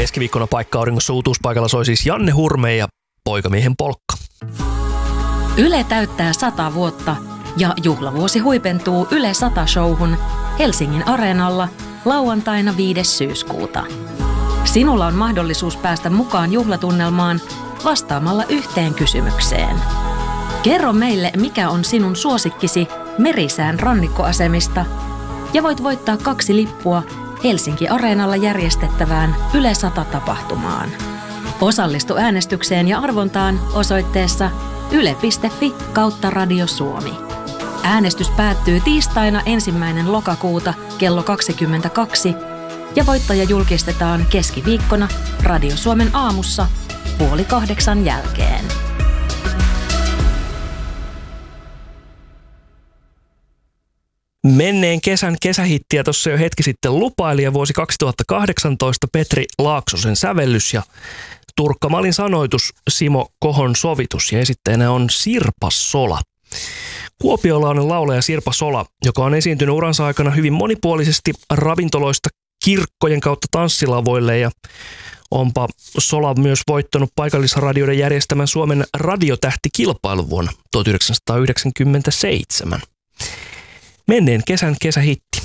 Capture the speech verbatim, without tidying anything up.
Keskiviikkona Paikka Auringossa uutuuspaikalla soi siis Janne Hurme ja Poikamiehen polkka. Yle täyttää sata vuotta ja juhlavuosi huipentuu Yle sata-showhun Helsingin Areenalla lauantaina viides syyskuuta. Sinulla on mahdollisuus päästä mukaan juhlatunnelmaan vastaamalla yhteen kysymykseen. Kerro meille, mikä on sinun suosikkisi Merisään rannikkoasemista ja voit voittaa kaksi lippua Helsinki Areenalla järjestettävään Yle sata-tapahtumaan. Osallistu äänestykseen ja arvontaan osoitteessa yle piste fi kautta Radio Suomi. Äänestys päättyy tiistaina ensimmäinen lokakuuta kello kaksikymmentäkaksi ja voittaja julkistetaan keskiviikkona Radio Suomen aamussa puoli kahdeksan jälkeen. Menneen kesän kesähittiä tuossa jo hetki sitten lupaili ja vuosi kaksituhattakahdeksantoista Petri Laaksosen sävellys ja Turkka Malin sanoitus Simo Kohon sovitus ja esittäjänä on Sirpa Sola. Kuopiolainen laulaja Sirpa Sola, joka on esiintynyt uransa aikana hyvin monipuolisesti ravintoloista kirkkojen kautta tanssilavoille ja onpa Sola myös voittanut paikallisradioiden järjestämän Suomen radiotähtikilpailun vuonna tuhatyhdeksänsataayhdeksänkymmentäseitsemän. Menneen kesän kesähitti.